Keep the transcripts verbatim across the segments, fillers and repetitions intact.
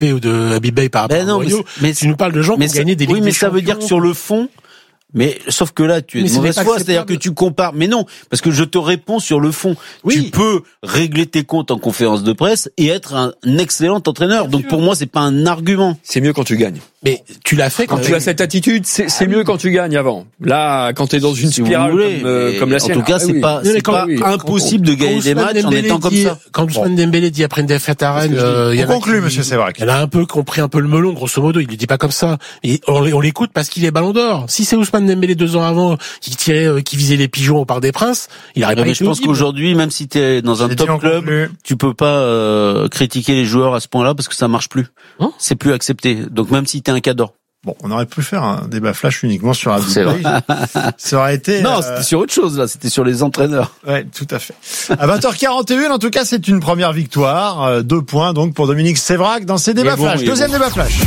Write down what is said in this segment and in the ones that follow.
Mbappé ou de Habib Beye par rapport ben non, à Mourinho. Mais, mais tu nous parles de gens qui ont gagné des Ligues Oui, mais des ça veut dire que sur le fond, mais sauf que là, tu es mais de mauvaise foi, c'est-à-dire que tu compares. Mais non, parce que je te réponds sur le fond. Oui. Tu peux régler tes comptes en conférence de presse et être un excellent entraîneur. Bien Donc sûr. Pour moi, c'est pas un argument. C'est mieux quand tu gagnes. Mais tu l'as fait quand, quand tu as cette attitude, c'est, c'est ah, mieux oui. quand tu gagnes avant. Là, quand tu es dans une si spirale voulez, comme, euh, comme la sienne. En tout cas, c'est ah, oui. pas, c'est pas oui. impossible de gagner des matchs en étant comme ça. Quand Ousmane Dembélé dit après une défaite à Rennes, euh, il conclut, monsieur Sévrac. Elle a un peu compris un peu le melon, grosso modo. Il le dit pas comme ça. Et on, on l'écoute parce qu'il est Ballon d'Or. Si c'est Ousmane Dembélé deux ans avant qui tirait, qui visait les pigeons au Parc des Princes, il aurait pas été. Je pense qu'aujourd'hui, même si t'es dans un top club, tu peux pas euh, critiquer les joueurs à ce point-là parce que ça marche plus. Hein c'est plus accepté. Donc même si t'es un cadre. Bon, on aurait pu faire un débat flash uniquement sur Habib Beye. Ça aurait été... Non, euh... c'était sur autre chose, là. C'était sur les entraîneurs. Ouais, tout à fait. À vingt heures quarante et un, en tout cas, c'est une première victoire. Euh, deux points, donc, pour Dominique Sévrac dans ses débats bon, flash. Deuxième bon. débat flash.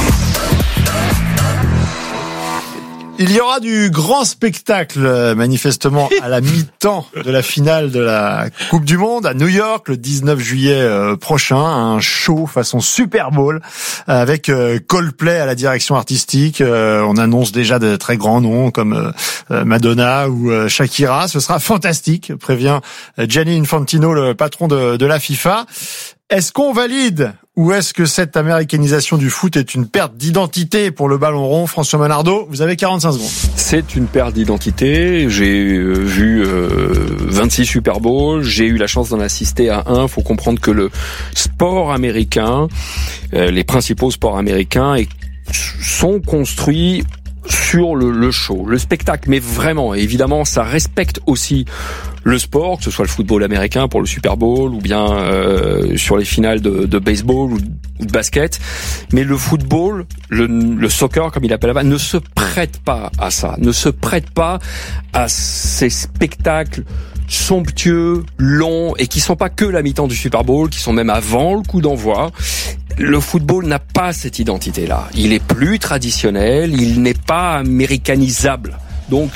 Il y aura du grand spectacle, manifestement, à la mi-temps de la finale de la Coupe du Monde à New York, le dix-neuf juillet prochain. Un show façon Super Bowl avec Coldplay à la direction artistique. On annonce déjà de très grands noms comme Madonna ou Shakira. Ce sera fantastique, prévient Gianni Infantino, le patron de, de la FIFA. Est-ce qu'on valide ou est-ce que cette américanisation du foot est une perte d'identité pour le ballon rond? François Manardo, vous avez quarante-cinq secondes. C'est une perte d'identité. J'ai vu euh, vingt-six Super Bowls, j'ai eu la chance d'en assister à un. Il faut comprendre que le sport américain, euh, les principaux sports américains sont construits sur le, le show, le spectacle, mais vraiment, évidemment, ça respecte aussi le sport, que ce soit le football américain pour le Super Bowl ou bien euh, sur les finales de, de baseball ou de basket. Mais le football, le, le soccer, comme il appelle là-bas, ne se prête pas à ça, ne se prête pas à ces spectacles somptueux, longs, et qui sont pas que la mi-temps du Super Bowl, qui sont même avant le coup d'envoi. Le football n'a pas cette identité-là. Il est plus traditionnel, il n'est pas américanisable. Donc,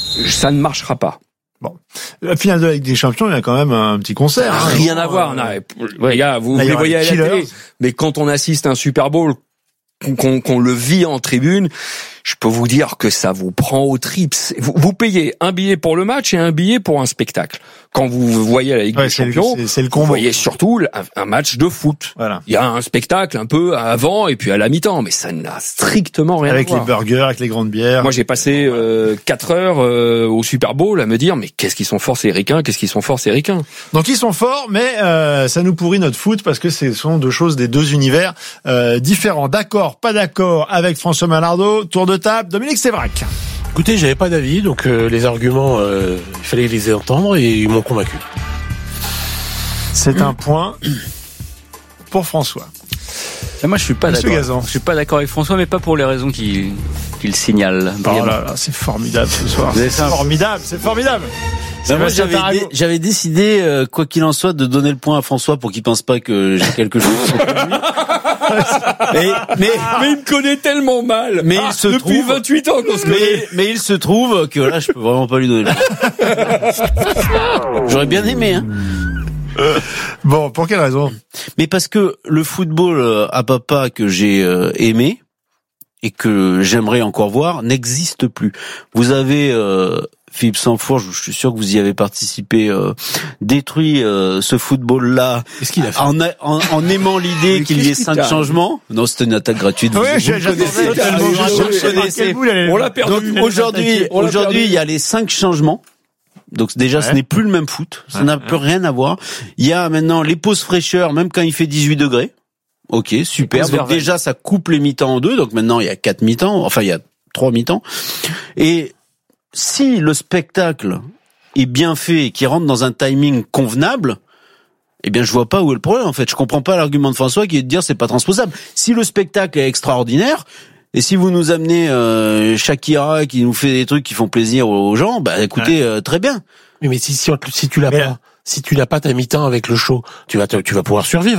ça ne marchera pas. Bon, la finale de la Ligue des Champions, il y a quand même un petit concert. Hein, rien à voir. Non, les gars, vous, vous les voyez à la télé, mais quand on assiste à un Super Bowl, qu'on, qu'on le vit en tribune, je peux vous dire que ça vous prend aux tripes. Vous, vous payez un billet pour le match et un billet pour un spectacle. Quand vous voyez la Ligue ouais, des c'est Champions, le, c'est, c'est le vous voyez surtout un, un match de foot. Voilà. Il y a un spectacle un peu avant et puis à la mi-temps, mais ça n'a strictement rien avec à voir. Avec les burgers, avec les grandes bières. Moi, j'ai passé euh, quatre heures euh, au Super Bowl à me dire, mais qu'est-ce qu'ils sont forts ces ricains, qu'est-ce qu'ils sont forts ces ricains. Donc ils sont forts, mais euh, ça nous pourrit notre foot parce que ce sont deux choses, des deux univers euh, différents. D'accord, pas d'accord avec François Manardo. Tour de table, Dominique Sévrac. Écoutez, j'avais pas d'avis, donc euh, les arguments, euh, il fallait les entendre et ils m'ont convaincu. C'est un point pour François. Et moi, je suis pas Monsieur d'accord. Gazan. Je suis pas d'accord avec François, mais pas pour les raisons qu'il, qu'il signale. Oh là là, c'est formidable ce soir. C'est formidable, c'est formidable. Ben moi, j'avais, dé, j'avais décidé, euh, quoi qu'il en soit, de donner le point à François pour qu'il pense pas que j'ai quelque chose contre lui. mais, mais, mais il me connaît tellement mal. Mais ah, il se depuis trouve, vingt-huit ans qu'on se connaît. Mais, mais il se trouve que là, je peux vraiment pas lui donner le point. J'aurais bien aimé, hein. Bon, pour quelle raison? Mais parce que le football à papa que j'ai aimé et que j'aimerais encore voir n'existe plus. Vous avez euh, Philippe Sansfourche, je suis sûr que vous y avez participé, euh, détruit euh, ce football-là. Qu'est-ce qu'il a fait en, en, en aimant l'idée qu'il y ait cinq changements. Non, c'était une attaque gratuite. Oui, j'attendais. On l'a perdu. Donc, aujourd'hui, aujourd'hui, il y a les cinq changements. Donc déjà, ouais. Ce n'est plus le même foot. Ça ouais, n'a ouais. plus rien à voir. Il y a maintenant les pauses fraîcheur, même quand il fait dix-huit degrés. Ok, super. Donc déjà, ça coupe les mi-temps en deux. Donc maintenant, il y a quatre mi-temps. Enfin, il y a trois mi-temps. Et si le spectacle est bien fait et qu'il rentre dans un timing convenable, eh bien, je vois pas où est le problème, en fait. Je comprends pas l'argument de François qui est de dire c'est pas transposable. Si le spectacle est extraordinaire, et si vous nous amenez euh, Shakira qui nous fait des trucs qui font plaisir aux gens, bah écoutez, ouais. euh, très bien. Mais, mais si, si, si tu l'as mais pas, là. si tu l'as pas ta mi-temps avec le show, tu vas tu vas pouvoir survivre.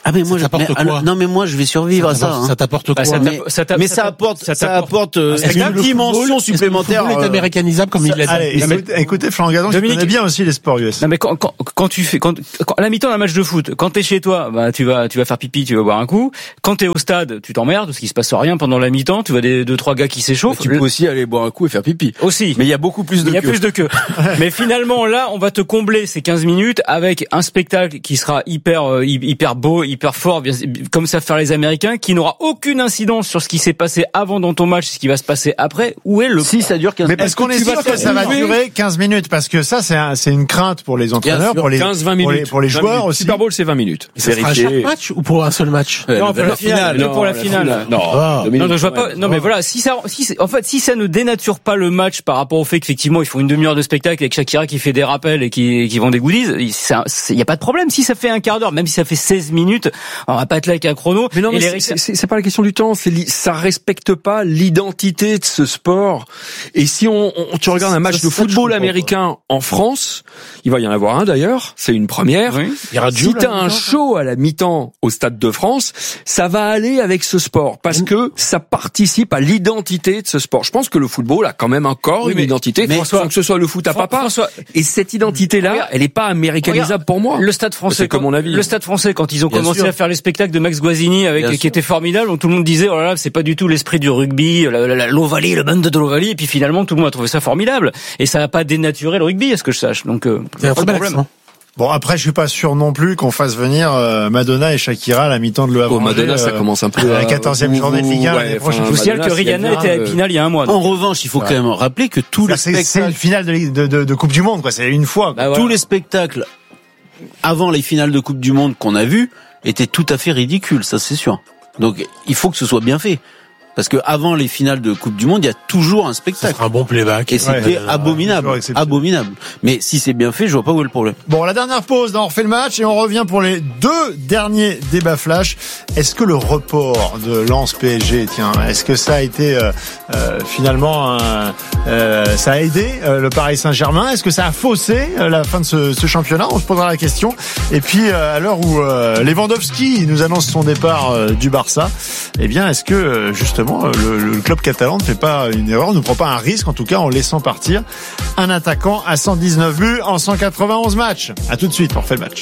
Ah mais moi, ça t'apporte mais, quoi alors, non mais moi je vais survivre ça à ça. Hein. Ça t'apporte quoi bah, ça mais, ça mais ça apporte, ça, ça apporte euh, une dimension supplémentaire. Le football est américanisable comme ça, il l'a dit. Allez, écoute, écoutez, Florent Gazan, qui connaît bien aussi les sports U S. Non mais quand, quand, quand tu fais, quand, quand à la mi-temps d'un match de foot, quand t'es chez toi, bah tu vas, tu vas faire pipi, tu vas boire un coup. Quand t'es au stade, tu t'emmerdes parce qu'il se passe rien pendant la mi-temps. Tu vois des deux trois gars qui s'échauffent. Tu peux aussi aller boire un coup et faire pipi. Aussi. Mais il y a beaucoup plus de. Il y a queue. plus de queue. Mais finalement là, on va te combler ces quinze minutes avec un spectacle qui sera hyper, euh, hyper beau, hyper fort, bien, comme savent faire les Américains, qui n'aura aucune incidence sur ce qui s'est passé avant dans ton match, ce qui va se passer après. Où est le Si ça dure quinze Mais minutes. est-ce qu'on est sûr que ça va durer quinze minutes? Parce que ça, c'est un, c'est une crainte pour les entraîneurs, pour les, quinze vingt pour les, minutes. pour les joueurs aussi. Super Bowl, c'est vingt minutes. Ça sera à chaque match ou pour un seul match? non, pour la finale. Non, pour la finale. Non, Ah. Non, je vois pas. Non, mais voilà, si ça, si, en fait, si ça ne dénature pas le match par rapport au fait qu'effectivement ils font une demi-heure de spectacle avec Shakira qui fait des rappels et qui, qui vend des goodies, il y a pas de problème. Si ça fait un quart d'heure, même si ça fait seize minutes, on va pas être là avec un chrono. Mais non, mais les... c'est, c'est, c'est pas la question du temps. C'est li... ça respecte pas l'identité de ce sport. Et si on, on tu regardes un match de football américain en France, il va y en avoir un d'ailleurs. C'est une première. Oui. Il y aura Si t'as un show à la mi-temps au Stade de France, ça va aller avec ce sport parce que ça participe à l'identité de ce sport. Je pense que le football a quand même encore Oui, une mais identité. mais François, que ce soit le foot à papa. François, Et cette identité-là, Regarde, elle est pas américanisable regarde, pour moi. Le Stade français, C'est comme mon avis. Le Stade français, quand ils ont Bien commencé sûr. à faire les spectacles de Max Guazzini avec, Bien qui sûr. était formidable, où tout le monde disait, oh là là, c'est pas du tout l'esprit du rugby, la, la, la, l'Ovalie, le band de l'Ovalie, et puis finalement, tout le monde a trouvé ça formidable. Et ça n'a pas dénaturé le rugby, à ce que je sache. Donc, euh, C'est un pas très de bel problème. accent. Bon, après, je suis pas sûr non plus qu'on fasse venir euh, Madonna et Shakira à la mi-temps de Le Havre. Oh, Madonna, ça commence un peu à à- la quatorzième Ouh, journée de Ligue un ouais, l'année enfin, prochaine. Je vous signale que Madonna, Rihanna c'est était à bien, Épinal il y a un mois. En donc. revanche, il faut quand même rappeler que tous les C'est, c'est une spectacles, finale de, Ligue- de, de, de Coupe du Monde, quoi. C'est une fois. quoi. Bah, voilà. tous les spectacles avant les finales de Coupe du Monde qu'on a vues étaient tout à fait ridicules, ça c'est sûr. Donc il faut que ce soit bien fait. Parce que avant les finales de Coupe du Monde, il y a toujours un Ça spectacle. sera un bon playback. Et c'était Ouais, abominable, toujours exceptionnel. abominable. Mais si c'est bien fait, je vois pas où est le problème. Bon, la dernière pause, là, on refait le match et on revient pour les deux derniers débats flash. Est-ce que le report de Lens P S G, tiens, est-ce que ça a été euh, euh, finalement, un, euh, ça a aidé euh, le Paris Saint-Germain? Est-ce que ça a faussé euh, la fin de ce, ce championnat? On se posera la question. Et puis, euh, à l'heure où euh, Lewandowski nous annonce son départ euh, du Barça, eh bien, est-ce que euh, justement le, le club catalan ne fait pas une erreur, ne prend pas un risque, en tout cas en laissant partir un attaquant à cent dix-neuf buts en cent quatre-vingt-onze matchs? À tout de suite, on refait le match.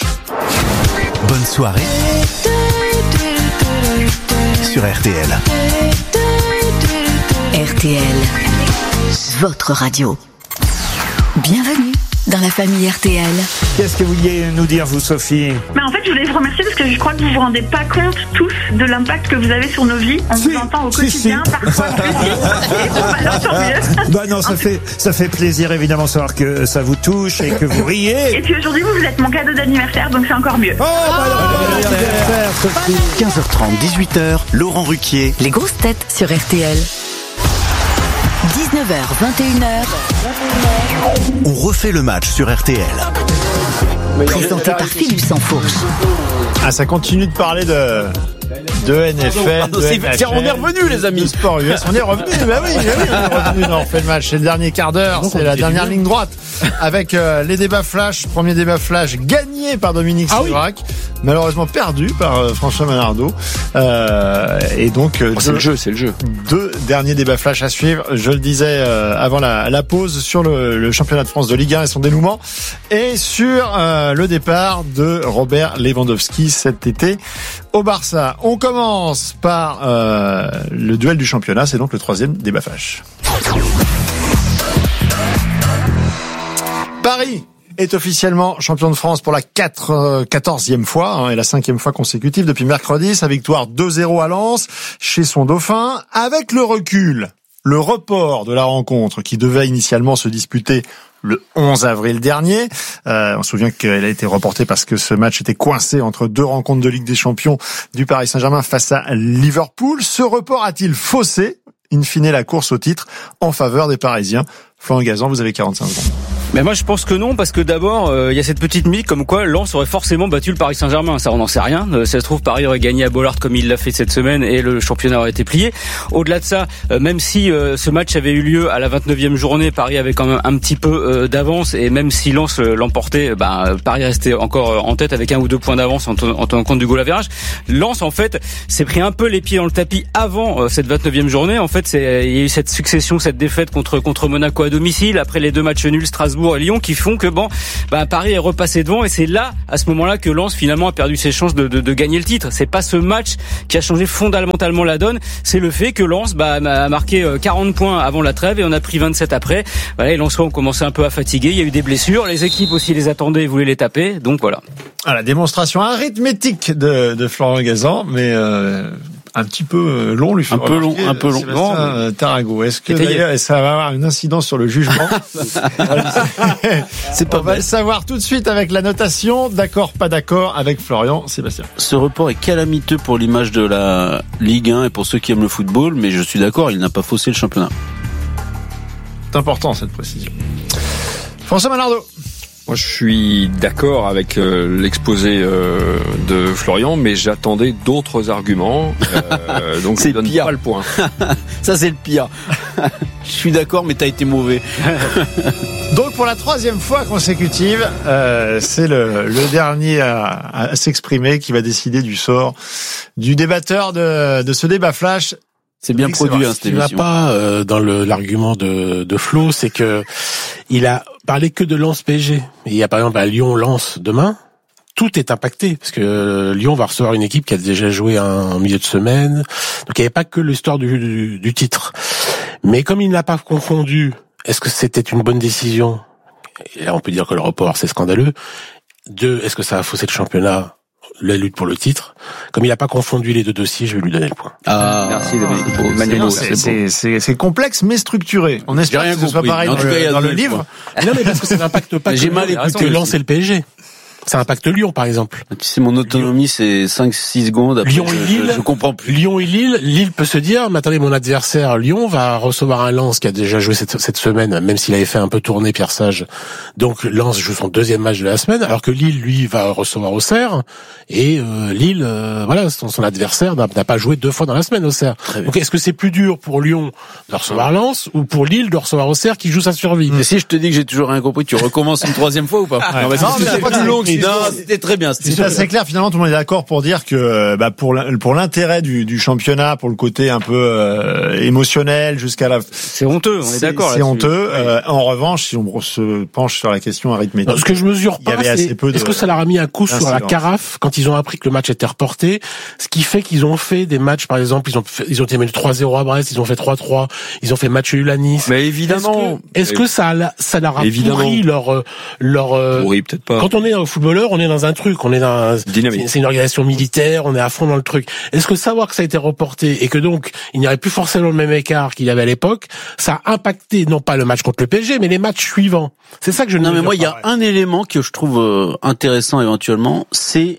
Bonne soirée sur R T L. R T L, votre radio. Bienvenue dans la famille R T L. Qu'est-ce que vous vouliez nous dire, vous, Sophie? Mais en fait, je voulais vous remercier parce que je crois que vous vous rendez pas compte tous de l'impact que vous avez sur nos vies. On Si, vous entend au si, quotidien, si. parfois plus. Et bon, bah, alors, tant mieux. Bah non, ça fait, ça fait plaisir, évidemment, de savoir que ça vous touche et que vous riez. Et puis aujourd'hui, vous, vous êtes mon cadeau d'anniversaire, donc c'est encore mieux. Oh, bah alors, bon anniversaire, Sophie. quinze heures trente, dix-huit heures, Laurent Ruquier. Les grosses têtes sur R T L. dix-neuf heures, vingt et une heures. On refait le match sur R T L. Présenté par Philippe Sansfourche. Ah, ça continue de parler de de N F L, de C'est- N H L, tiens, on est revenus, les amis. de sport U S. On est revenu, bah oui, bah oui, on est revenu dans On refait le match. C'est le dernier quart d'heure, Donc, c'est on la était dernière bien. ligne droite avec euh, les débats flash. Premier débat flash gagné par Dominique Ah oui. Sévrac, malheureusement perdu par euh, François Manardo. Euh, et donc euh, Oh, c'est deux, le jeu, c'est le jeu. deux derniers débats flash à suivre. Je le disais euh, avant la, la pause sur le, le championnat de France de Ligue un et son dénouement, et sur euh, le départ de Robert Lewandowski cet été au Barça. On commence par euh, le duel du championnat, c'est donc le troisième débat flash. Paris est officiellement champion de France pour la quatorzième fois hein, et la cinquième fois consécutive depuis mercredi. Sa victoire deux zéro à Lens chez son dauphin. Avec le recul, le report de la rencontre qui devait initialement se disputer le onze avril dernier. Euh, on se souvient qu'elle a été reportée parce que ce match était coincé entre deux rencontres de Ligue des Champions du Paris Saint-Germain face à Liverpool. Ce report a-t-il faussé, in fine, la course au titre en faveur des Parisiens? Florent Gazan, vous avez quarante-cinq secondes. Mais moi je pense que non, parce que d'abord il euh, y a cette petite mythe comme quoi Lens aurait forcément battu le Paris Saint-Germain. Ça on n'en sait rien. Euh, ça se trouve Paris aurait gagné à Bollaert comme il l'a fait cette semaine et le championnat aurait été plié. Au-delà de ça, euh, même si euh, ce match avait eu lieu à la vingt-neuvième journée, Paris avait quand même un petit peu euh, d'avance, et même si Lens euh, l'emportait, bah, Paris restait encore en tête avec un ou deux points d'avance en, en tenant compte du goal average. Lens en fait s'est pris un peu les pieds dans le tapis avant euh, cette vingt-neuvième journée. En fait, c'est, il y a eu cette succession, cette défaite contre contre Monaco à domicile, après les deux matchs nuls Strasbourg et Lyon, qui font que bon, bah Paris est repassé devant, et c'est là, à ce moment-là, que Lens finalement a perdu ses chances de, de, de gagner le titre. C'est pas ce match qui a changé fondamentalement la donne, c'est le fait que Lens bah, a marqué quarante points avant la trêve et on a pris vingt-sept après. Voilà, les Lensois ont commencé un peu à fatiguer, il y a eu des blessures, les équipes aussi les attendaient et voulaient les taper, donc voilà. Ah, la démonstration arithmétique de, de Florent Gazan, mais euh, un petit peu long, lui. Un peu long, un peu long. Sébastien Tarago. Est-ce que d'ailleurs, ça va avoir une incidence sur le jugement? C'est pas On va le savoir tout de suite avec la notation. D'accord, pas d'accord avec Florian. Sébastien. Ce report est calamiteux pour l'image de la Ligue un et pour ceux qui aiment le football, mais je suis d'accord, il n'a pas faussé le championnat. C'est important cette précision. François Malardo. Moi, je suis d'accord avec euh, l'exposé euh, de Florian, mais j'attendais d'autres arguments. Euh, donc, c'est je donne pire. pas le point. Ça, c'est le pire. Je suis d'accord, mais t'as été mauvais. Donc, pour la troisième fois consécutive, euh, c'est le, le dernier à, à s'exprimer qui va décider du sort du débatteur de, de ce débat flash. C'est bien produit, hein, cette émission. Ce qui va pas euh, dans le, l'argument de, de Flo, c'est que il a parlé que de Lens P S G. Et il y a par exemple à Lyon-Lens demain. Tout est impacté parce que Lyon va recevoir une équipe qui a déjà joué un milieu de semaine. Donc il n'y avait pas que l'histoire du, du, du titre. Mais comme il n'a pas confondu, est-ce que c'était une bonne décision? Et là, on peut dire que le report c'est scandaleux. Deux, est-ce que ça a faussé le championnat? La lutte pour le titre. Comme il n'a pas confondu les deux dossiers, je vais lui donner le point. Ah, merci Dominique. Manuel, c'est, c'est, c'est, c'est complexe mais structuré. On espère que ce soit pareil dans, le, dans le livre. Non mais parce que ça n'impacte pas J'ai que, mal écouté que Lens et le P S G. Ça impacte Lyon, par exemple. Tu sais, mon autonomie, c'est cinq six secondes. Après, Lyon je, et Lille. Je, je comprends plus. Lyon et Lille. Lille peut se dire, mais attendez, mon adversaire, Lyon, va recevoir un Lens qui a déjà joué cette, cette semaine, même s'il avait fait un peu tourner Pierre Sage. Donc, Lens joue son deuxième match de la semaine, alors que Lille, lui, va recevoir Auxerre. Et, euh, Lille, euh, voilà, son, son adversaire n'a, n'a pas joué deux fois dans la semaine, Auxerre. Donc, est-ce que c'est plus dur pour Lyon de recevoir Lens ou pour Lille de recevoir Auxerre qui joue sa survie? Mais si je te dis que j'ai toujours rien compris, tu recommences une troisième fois ou pas? Non, mais c'est pas plus long que non, c'était très bien. C'est assez clair. Finalement, tout le monde est d'accord pour dire que, bah, pour pour l'intérêt du, du championnat, pour le côté un peu euh, émotionnel jusqu'à la. C'est honteux. On est c'est, d'accord. C'est là-dessus. honteux. Euh, en revanche, si on se penche sur la question arithmétique, non, ce que je mesure pas, c'est de... est-ce que ça leur a mis un coup sur la carafe quand ils ont appris que le match était reporté, ce qui fait qu'ils ont fait des matchs, par exemple, ils ont fait, ils ont été menés trois zéro à Brest, ils ont fait trois trois, ils ont fait match nul à Nice. Mais évidemment. Est-ce que, est-ce que ça a, ça leur a évidemment. pourri leur leur pourri peut-être pas. Quand on est un footballeur, on est dans un truc, on est dans un, c'est, c'est une organisation militaire, on est à fond dans le truc. Est-ce que savoir que ça a été reporté et que donc il n'y aurait plus forcément le même écart qu'il y avait à l'époque, ça a impacté non pas le match contre le P S G, mais les matchs suivants. C'est ça que je ne. Non mais moi il y a ouais. un élément que je trouve euh, intéressant éventuellement, c'est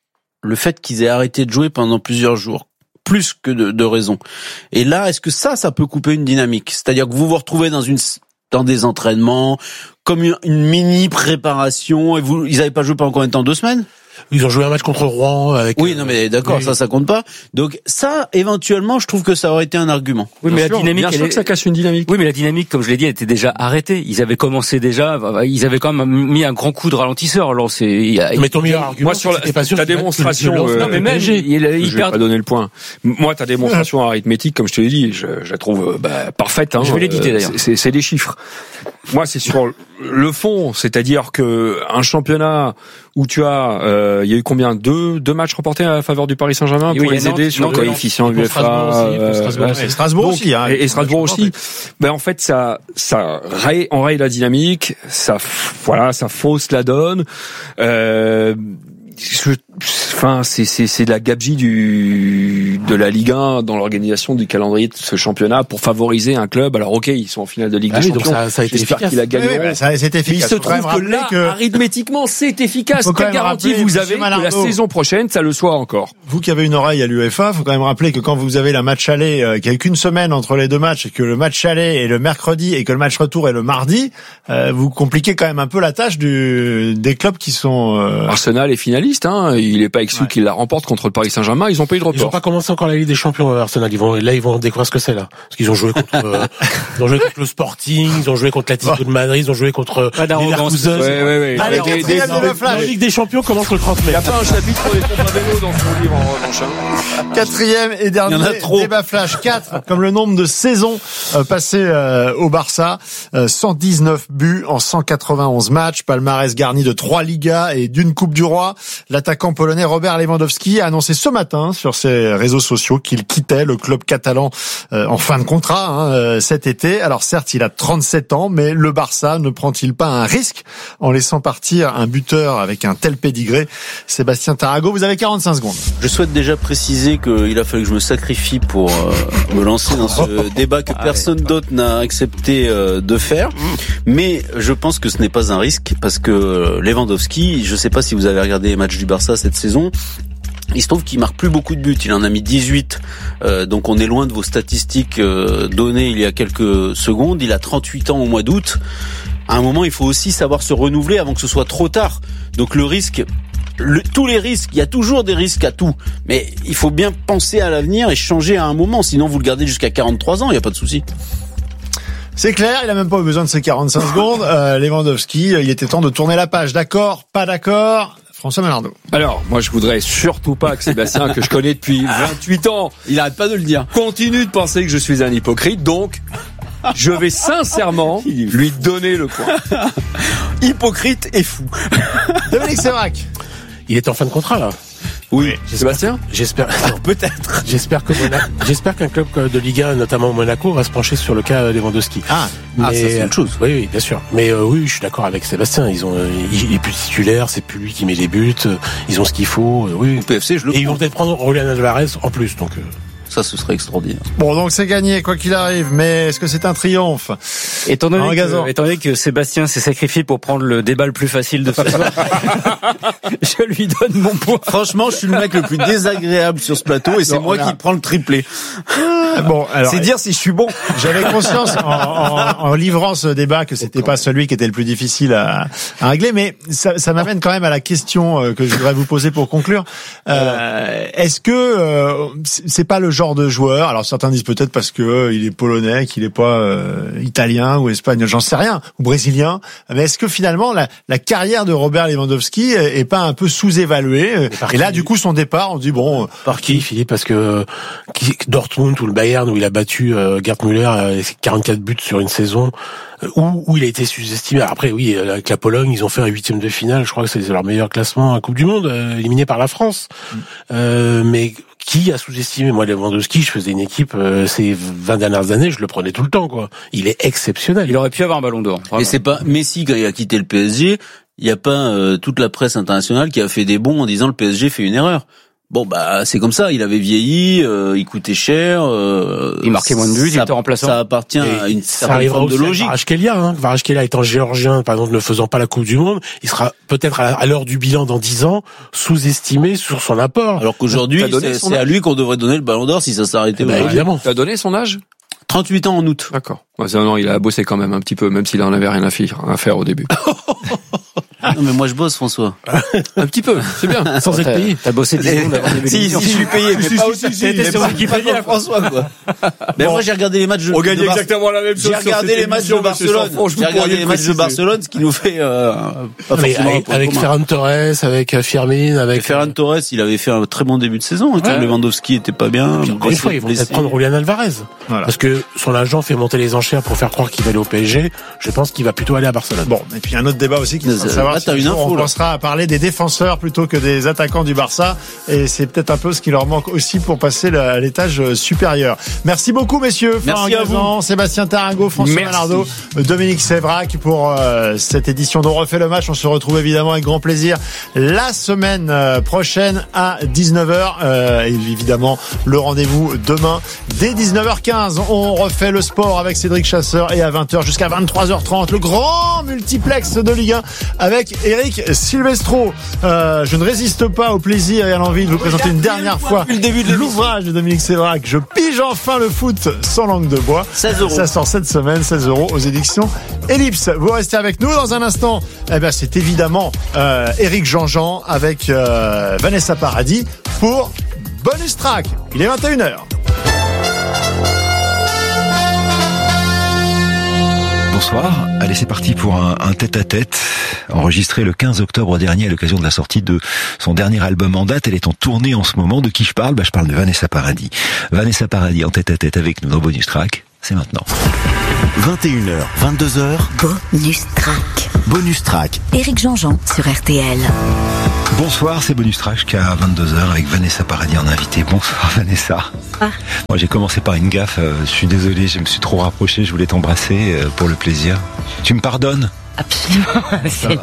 le fait qu'ils aient arrêté de jouer pendant plusieurs jours. Plus que de, de raisons. Et là, est-ce que ça, ça peut couper une dynamique? C'est-à-dire que vous vous retrouvez dans une dans des entraînements, comme une, une mini préparation, et vous, ils n'avaient pas joué pendant combien de temps? Deux semaines? Ils ont joué un match contre Rouen avec. Oui, non mais d'accord, oui. ça, ça compte pas. Donc ça, éventuellement, je trouve que ça aurait été un argument. Oui, bien mais sûr, la dynamique, bien sûr elle est... que ça casse une dynamique. Oui, mais la dynamique, comme je l'ai dit, elle était déjà arrêtée. Ils avaient commencé déjà, ils avaient quand même mis un grand coup de ralentisseur. Alors c'est. Il a... Mais ton meilleur argument, moi sur la, pas sûr ta démonstration, euh, non mais même, il, il, il je vais pas donner le point. Moi, ta démonstration arithmétique, comme je te l'ai dit, je, je la trouve bah, parfaite. Hein. Je vais l'éditer d'ailleurs. C'est, c'est, c'est des chiffres. Moi, c'est sur le fond, c'est-à-dire que un championnat où tu as, euh, il y a eu combien deux deux matchs remportés à la faveur du Paris Saint-Germain pour oui, les aider sur le coefficient U F A, et Strasbourg donc, aussi, hein, et, et Strasbourg aussi. Ben en fait, ça ça raye, enraye la dynamique, ça voilà, ça fausse la donne. Euh, je, Enfin, c'est c'est c'est de la gabegie du de la Ligue un dans l'organisation du calendrier de ce championnat pour favoriser un club. Alors ok, ils sont en finale de Ligue ah des oui, Champions. Donc ça, ça a été J'espère efficace. qu'il a gagné. Oui, oui, ça, c'est efficace. Il se trouve que là, que... arithmétiquement, c'est efficace. Faut quand Quelle même garantie rappeler, vous avez que la saison prochaine, ça le soit encore? Vous qui avez une oreille à l'UEFA, faut quand même rappeler que quand vous avez la match aller, euh, qu'il n'y a qu'une semaine entre les deux matchs, et que le match aller est le mercredi et que le match retour est le mardi, euh, vous compliquez quand même un peu la tâche du des clubs qui sont. Euh... Arsenal est finaliste, hein. Il n'est pas exclu ouais. qu'il la remporte contre le Paris Saint-Germain. Ils ont pas eu de report. Ils n'ont pas commencé encore la Ligue des Champions, Arsenal. Ils vont, là, ils vont découvrir ce que c'est, là. Parce qu'ils ont joué contre, euh, ils ont joué contre le Sporting, ils ont joué contre l'Atlético de Madrid, ils ont joué contre les Leverkusen. Ouais, ouais, ouais. Allez, des, des, la Ligue des Champions commence le trente mai. Il n'y a pas un chapitre pour les pompes à vélo dans son livre, en revanche. Hein. Quatrième et dernier débat flash. Quatre, comme le nombre de saisons euh, passées euh, au Barça. Euh, cent dix-neuf buts en cent quatre-vingt-onze matchs. Palmarès garni de trois Ligas et d'une Coupe du Roi. L'attaquant polonais Robert Lewandowski a annoncé ce matin sur ses réseaux sociaux qu'il quittait le club catalan euh, en fin de contrat hein, euh, cet été. Alors certes, il a trente-sept ans, mais le Barça ne prend-il pas un risque en laissant partir un buteur avec un tel pédigré? Sébastien Tarago, vous avez quarante-cinq secondes. Je souhaite déjà préciser qu'il a fallu que je me sacrifie pour euh, me lancer dans ce débat que personne d'autre n'a accepté euh, de faire. Mais je pense que ce n'est pas un risque parce que Lewandowski, je ne sais pas si vous avez regardé les matchs du Barça cette saison, il se trouve qu'il marque plus beaucoup de buts. Il en a mis dix-huit. Euh, donc on est loin de vos statistiques euh, données il y a quelques secondes. Il a trente-huit ans au mois d'août. À un moment, il faut aussi savoir se renouveler avant que ce soit trop tard. Donc le risque, le, tous les risques, il y a toujours des risques à tout. Mais il faut bien penser à l'avenir et changer à un moment. Sinon, vous le gardez jusqu'à quarante-trois ans, il n'y a pas de souci. C'est clair, il a même pas eu besoin de ses quarante-cinq secondes. Euh, Lewandowski, il était temps de tourner la page. D'accord, pas d'accord. François Malardo. Alors, moi, je voudrais surtout pas que Sébastien, que je connais depuis vingt-huit ans, il arrête pas de le dire, continue de penser que je suis un hypocrite. Donc, je vais sincèrement lui donner le point. Hypocrite et fou. Dominique Sévrac. Il est en fin de contrat, là. Oui, Sébastien. J'espère. Non, peut-être. J'espère que Monaco, j'espère qu'un club de Ligue un, notamment Monaco, va se pencher sur le cas Lewandowski. Ah, mais, ah ça c'est autre chose. Oui, oui, bien sûr. Mais euh, oui, je suis d'accord avec Sébastien. Ils ont, il est plus titulaire, c'est plus lui qui met les buts. Ils ont ce qu'il faut. Euh, oui. Au P F C, je le. Et ils vont peut-être prendre Julián Alvarez en plus, donc. Euh... Ça, ce serait extraordinaire. Bon, donc c'est gagné, quoi qu'il arrive. Mais est-ce que c'est un triomphe? Étant donné, que, étant donné que Sébastien s'est sacrifié pour prendre le débat le plus facile de ce soir, je lui donne mon point. Franchement, je suis le mec le plus désagréable sur ce plateau et c'est non, moi là. qui prends le triplé. Bon, alors, c'est dire si je suis bon. J'avais conscience en, en, en livrant ce débat que c'était pas celui qui était le plus difficile à, à régler, mais ça, ça m'amène quand même à la question que je voudrais vous poser pour conclure. Euh, est-ce que euh, c'est pas le genre de joueur, alors certains disent peut-être parce que euh, il est polonais, qu'il est pas euh, italien ou espagnol, j'en sais rien, ou brésilien, mais est-ce que finalement la, la carrière de Robert Lewandowski est, est pas un peu sous-évaluée? Et là, du coup, son départ, on dit bon... Par qui, Philippe? Parce que qui, Dortmund ou le Bayern, où il a battu euh, Gerd Müller, euh, quarante-quatre buts sur une saison, euh, où, où il a été sous-estimé. Après, oui, avec la Pologne, ils ont fait un huitième de finale, je crois que c'est leur meilleur classement à Coupe du Monde, euh, éliminé par la France. Mm. Euh, mais... Qui a sous-estimé? Moi, Lewandowski, je faisais une équipe euh, ces vingt dernières années, je le prenais tout le temps, quoi. Il est exceptionnel. Il aurait pu avoir un ballon d'or. Et c'est pas Messi quand il a quitté le P S G, il y a pas euh, toute la presse internationale qui a fait des bons en disant le P S G fait une erreur. Bon bah c'est comme ça, il avait vieilli, euh, il coûtait cher, euh, il marquait moins de buts, il était remplaçant. Ça appartient et à une certaine forme de logique. Kvaratskhelia, hein, Kvaratskhelia étant géorgien, par exemple, ne faisant pas la Coupe du Monde, il sera peut-être à, à l'heure du bilan dans dix ans sous-estimé sur son apport. Alors qu'aujourd'hui, c'est, c'est à lui qu'on devrait donner le Ballon d'Or si ça s'arrêtait. Bah, évidemment. Tu as donné son âge? trente-huit ans en août. D'accord. Ouais, non, il a bossé quand même un petit peu, même s'il en avait rien à faire, à faire au début. Non mais moi je bosse, François. Un petit peu, c'est bien. Sans être payé. T'as bossé dix secondes avant début. Si, si, je suis payé, mais pas aussi. C'était sur Wikipédia, François, quoi. Mais moi j'ai regardé les matchs de. On gagne exactement la même chose. J'ai regardé les matchs de Barcelone. J'ai regardé les matchs de Barcelone, ce qui nous fait euh, pas forcément avec, avec Ferran Torres, avec Firmin, avec Ferran Torres, il avait fait un très bon début de saison. Quand Lewandowski était pas bien. Encore une fois, ils vont peut-être prendre Julián Alvarez, parce que son agent fait monter les enchères pour faire croire qu'il va aller au P S G. Je pense qu'il va plutôt aller à Barcelone. Bon, et puis un autre débat aussi qui est savoir Hein. Là, t'as une info, on là. pensera à parler des défenseurs plutôt que des attaquants du Barça. Et c'est peut-être un peu ce qui leur manque aussi pour passer le, à l'étage supérieur. Merci beaucoup, messieurs. Merci à vous. Sébastien Tarago, François Merci. Malardo, Dominique Sévrac pour euh, cette édition d'On refait le match. On se retrouve évidemment avec grand plaisir la semaine euh, prochaine à dix-neuf heures. Euh, et évidemment, le rendez-vous demain dès dix-neuf heures quinze. On refait le sport avec Cédric Chasseur et à vingt heures jusqu'à vingt-trois heures trente, le grand multiplex de Ligue un avec Eric Silvestro. Euh, je ne résiste pas au plaisir et à l'envie de vous présenter une dernière fois l'ouvrage de Dominique Sévrac. Je pige enfin le foot sans langue de bois. seize euros. Ça sort cette semaine, seize euros aux éditions Ellipse. Vous restez avec nous dans un instant. Eh ben, c'est évidemment euh, Éric Jean-Jean avec euh, Vanessa Paradis pour Bonus Track. Il est vingt et une heures. Bonsoir. Allez, c'est parti pour un, un tête-à-tête enregistré le quinze octobre dernier à l'occasion de la sortie de son dernier album en date. Elle est en tournée en ce moment. De qui je parle? Bah, je parle de Vanessa Paradis. Vanessa Paradis en tête-à-tête avec nous dans Bonus Track. C'est maintenant. vingt et une heures, vingt-deux heures. Bonus Track. Bonus Track. Éric Jean-Jean sur R T L. Bonsoir, c'est Bonus Track jusqu'à vingt-deux heures avec Vanessa Paradis en invité. Bonsoir Vanessa. Ah. Moi j'ai commencé par une gaffe, euh, je suis désolé, je me suis trop rapproché, je voulais t'embrasser euh, pour le plaisir. Tu me pardonnes? Absolument.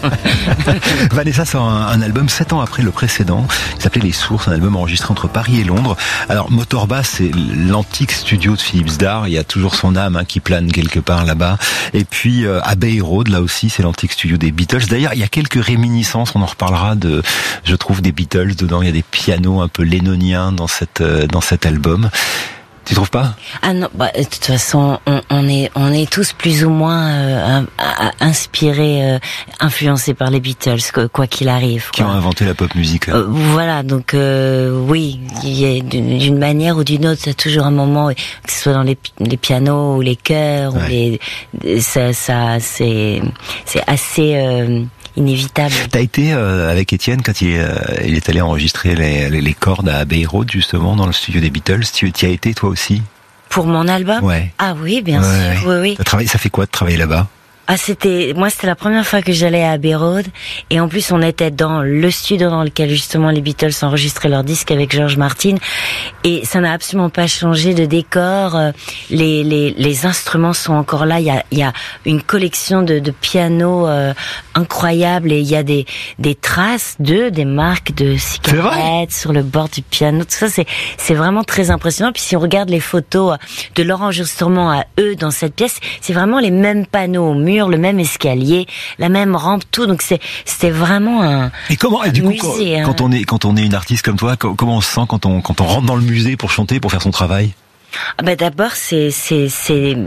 Vanessa sort un, un album sept ans après le précédent, qui s'appelait Les Sources, un album enregistré entre Paris et Londres. Alors Motorbass, c'est l'antique studio de Philips Dar, il y a toujours son âme hein, qui plane quelque part là-bas. Et puis euh, Abbey Road, là aussi, c'est l'antique studio des Beatles. D'ailleurs, il y a quelques réminiscences, on en reparlera de, je trouve, des Beatles. Dedans, il y a des pianos un peu lénoniens dans cette euh, dans cet album. Tu trouves pas? Ah non, bah, de toute façon, on, on est on est tous plus ou moins euh, inspirés, euh, influencés par les Beatles, quoi qu'il arrive. Qui quoi. ont inventé la pop musique. Euh, voilà, donc euh, oui, il y a d'une manière ou d'une autre, il y a toujours un moment, que ce soit dans les, les pianos ou les chœurs, ouais. ou les, ça, ça, c'est c'est assez. Euh, inévitable. T'as été euh, avec Étienne quand il, euh, il est allé enregistrer les, les, les cordes à Abbey Road, justement, dans le studio des Beatles. Tu y as été, toi aussi? Pour mon album? Ouais. Ah oui, bien ouais, sûr, ouais. oui, oui. T'as travaillé, ça fait quoi de travailler là-bas? Ah, c'était, moi, c'était la première fois que j'allais à Abbey Road. Et en plus, on était dans le studio dans lequel, justement, les Beatles enregistraient leur disque avec George Martin. Et ça n'a absolument pas changé de décor. Les, les, les instruments sont encore là. Il y a, il y a une collection de, de pianos, euh, incroyables. Et il y a des, des traces de, des marques de cigarettes sur le bord du piano. Tout ça, c'est, c'est vraiment très impressionnant. Puis si on regarde les photos de leur enregistrement à eux dans cette pièce, c'est vraiment les mêmes panneaux au mur, le même escalier, la même rampe, tout. Donc c'est c'était vraiment un. Et comment et du musée, coup hein. quand on est quand on est une artiste comme toi, comment on se sent quand on quand on rentre dans le musée pour chanter, pour faire son travail? Ah bah d'abord c'est c'est c'est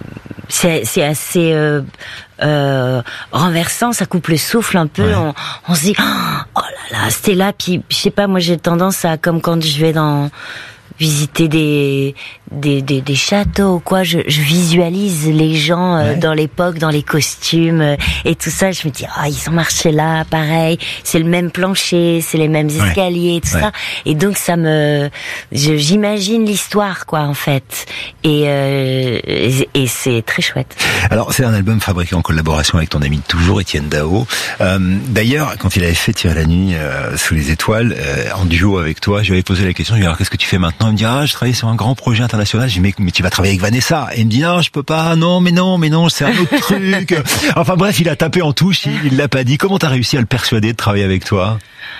c'est c'est assez euh, euh, renversant, ça coupe le souffle un peu. Ouais. On, on se dit oh là là, c'était là. Puis je sais pas, moi j'ai tendance à, comme quand je vais dans visiter des des des, des châteaux ou quoi, je, je visualise les gens euh, ouais. dans l'époque, dans les costumes euh, et tout ça. Je me dis ah oh, ils ont marché là, pareil, c'est le même plancher, c'est les mêmes escaliers, ouais. tout ouais. ça. Et donc ça me, je, j'imagine l'histoire quoi en fait. Et euh, et, et c'est très chouette. Alors c'est un album fabriqué en collaboration avec ton ami toujours Étienne Dao. Euh, d'ailleurs quand il avait fait Tirer la nuit euh, sous les étoiles euh, en duo avec toi, je lui avais posé la question. Je lui ai dit alors qu'est-ce que tu fais maintenant? Il me dit ah je travaille sur un grand projet international. Je lui ai dit mais, mais tu vas travailler avec Vanessa. Et il me dit non je peux pas. Non mais non mais non c'est un autre truc. Enfin bref il a tapé en touche. Il, il l'a pas dit. Comment t'as réussi à le persuader de travailler avec toi?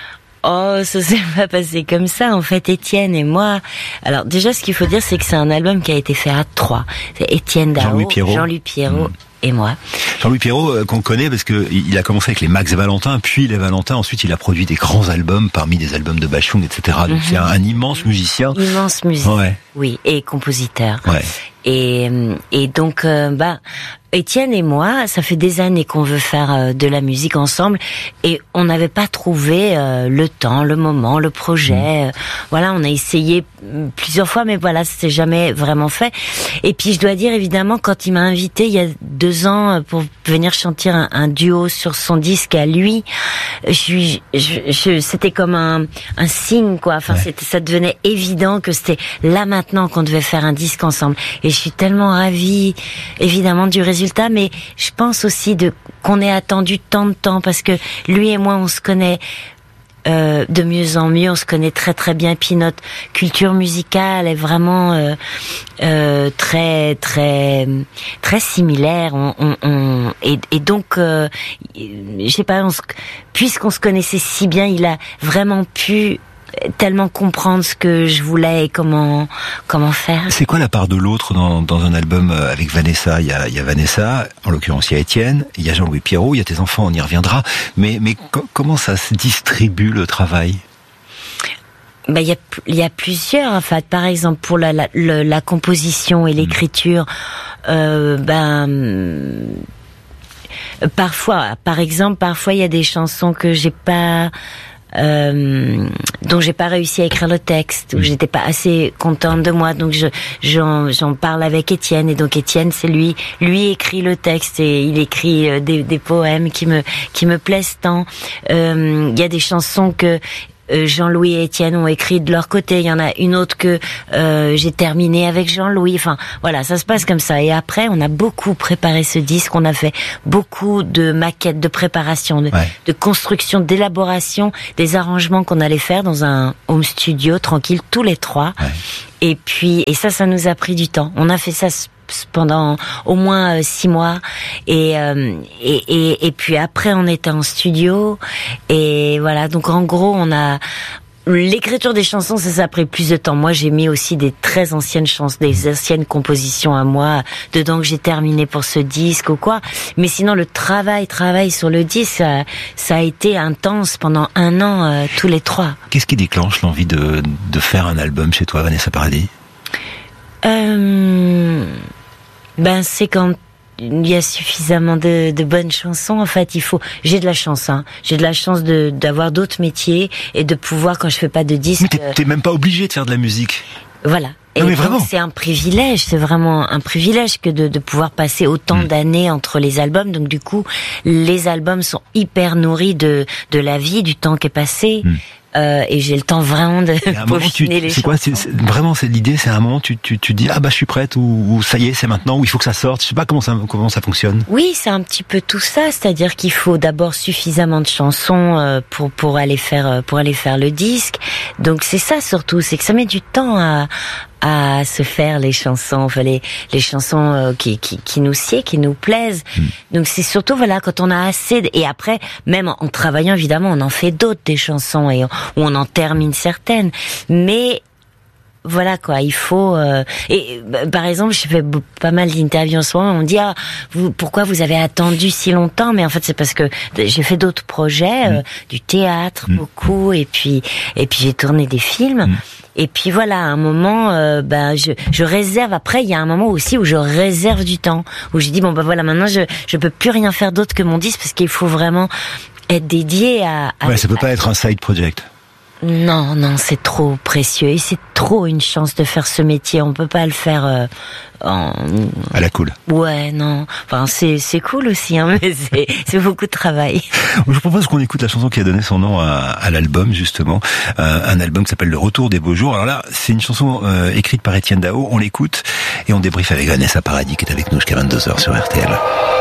Oh, ça s'est pas passé comme ça, en fait, Étienne et moi. Alors, déjà, ce qu'il faut dire, c'est que c'est un album qui a été fait à trois. C'est Étienne Dao, Jean-Louis Pierrot, Jean-Louis Pierrot mmh. et moi. Jean-Louis Pierrot, euh, qu'on connaît parce que il a commencé avec les Max et Valentin, puis les Valentin. Ensuite, il a produit des grands albums, parmi des albums de Bachung, et cetera. Donc, mmh. c'est un, un immense musicien. Immense musicien. Ouais. Oui, et compositeur. Ouais. Et, et donc, euh, bah, Étienne et moi, ça fait des années qu'on veut faire euh, de la musique ensemble et on n'avait pas trouvé euh, le temps, le moment, le projet. Mmh. Voilà, on a essayé plusieurs fois, mais voilà, c'était jamais vraiment fait. Et puis, je dois dire, évidemment, quand il m'a invité il y a deux ans pour venir chanter un, un duo sur son disque à lui, je suis, je, je, c'était comme un, un signe, quoi. Enfin, ouais. c'était, ça devenait évident que c'était là maintenant qu'on devait faire un disque ensemble. Et je suis tellement ravie, évidemment, du résultat. résultat, mais je pense aussi de qu'on ait attendu tant de temps parce que lui et moi on se connaît euh, de mieux en mieux, on se connaît très très bien, puis notre culture musicale est vraiment euh, euh, très très très similaire. On, on, on et, et donc euh, je sais pas, on se, puisqu'on se connaissait si bien, il a vraiment pu tellement comprendre ce que je voulais et comment comment faire. C'est quoi la part de l'autre dans, dans un album avec Vanessa? Il y a, il y a Vanessa, en l'occurrence il y a Étienne, il y a Jean-Louis Pierrot, il y a tes enfants, on y reviendra. Mais mais co- comment ça se distribue le travail? Ben il y a il y a plusieurs en fait. Par exemple pour la la, la, la composition et l'écriture, euh, ben parfois, par exemple, parfois il y a des chansons que j'ai pas Euh, dont j'ai pas réussi à écrire le texte, où j'étais pas assez contente de moi, donc je j'en j'en parle avec Étienne, et donc Étienne c'est lui lui écrit le texte et il écrit des des poèmes qui me qui me plaisent tant. Euh, il y a des chansons que Jean-Louis et Étienne ont écrit de leur côté. Il y en a une autre que euh, j'ai terminée avec Jean-Louis. Enfin, voilà, ça se passe comme ça. Et après, on a beaucoup préparé ce disque. On a fait beaucoup de maquettes, de préparation, de, ouais. de construction, d'élaboration, des arrangements qu'on allait faire dans un home studio tranquille, tous les trois. Ouais. Et puis, et ça, ça nous a pris du temps. On a fait ça pendant au moins euh, six mois et, euh, et et et puis après on était en studio et voilà, donc en gros on a l'écriture des chansons, ça ça a pris plus de temps. Moi j'ai mis aussi des très anciennes chansons, des anciennes compositions à moi dedans que j'ai terminé pour ce disque ou quoi, mais sinon le travail travail sur le disque ça, ça a été intense pendant un an euh, tous les trois. Qu'est-ce qui déclenche l'envie de de faire un album chez toi, Vanessa Paradis? Euh Ben c'est quand il y a suffisamment de, de bonnes chansons. En fait, il faut. J'ai de la chance, hein. J'ai de la chance de d'avoir d'autres métiers et de pouvoir, quand je fais pas de disques. Mais t'es, t'es même pas obligé de faire de la musique. Voilà. Et non, mais donc, vraiment. c'est un privilège, c'est vraiment un privilège que de, de pouvoir passer autant mmh. d'années entre les albums. Donc du coup, les albums sont hyper nourris de de la vie, du temps qui est passé. Mmh. Euh, et j'ai le temps vraiment de peaufiner les c'est quoi, c'est, c'est, vraiment c'est l'idée, c'est à un moment tu tu tu dis ah bah je suis prête ou, ou ça y est c'est maintenant ou il faut que ça sorte. Je sais pas comment ça comment ça fonctionne. Oui, c'est un petit peu tout ça, c'est-à-dire qu'il faut d'abord suffisamment de chansons euh, pour pour aller faire pour aller faire le disque. Donc c'est ça surtout, c'est que ça met du temps à à se faire les chansons, enfin les les chansons euh, qui qui qui nous sied, qui nous plaisent. Mmh. Donc c'est surtout voilà quand on a assez de, et après même en, en travaillant évidemment on en fait d'autres des chansons et on, où on en termine certaines, mais voilà quoi, il faut euh, et bah, par exemple je fais b- pas mal d'interviews en ce moment, on me dit ah vous pourquoi vous avez attendu si longtemps, mais en fait c'est parce que j'ai fait d'autres projets, mmh. euh, du théâtre mmh. beaucoup et puis et puis j'ai tourné des films. Mmh. Et puis voilà, à un moment, euh, ben je, je réserve. Après, il y a un moment aussi où je réserve du temps, où je dis bon ben voilà, maintenant je je peux plus rien faire d'autre que mon disque parce qu'il faut vraiment être dédié à. à ouais, ça peut à, pas être un side project. Non, non, c'est trop précieux et c'est trop une chance de faire ce métier. On peut pas le faire euh, en... à la cool. Ouais, non. Enfin, c'est c'est cool aussi, hein, mais c'est c'est beaucoup de travail. Je vous propose qu'on écoute la chanson qui a donné son nom à, à l'album justement, euh, un album qui s'appelle Le Retour des Beaux Jours. Alors là, c'est une chanson euh, écrite par Étienne Dao. On l'écoute et on débriefe avec Vanessa Paradis qui est avec nous jusqu'à vingt-deux heures sur R T L.